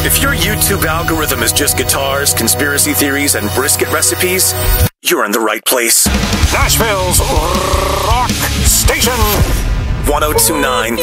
If your YouTube algorithm is just guitars, conspiracy theories, and brisket recipes, you're in the right place. Nashville's Rock Station. 1029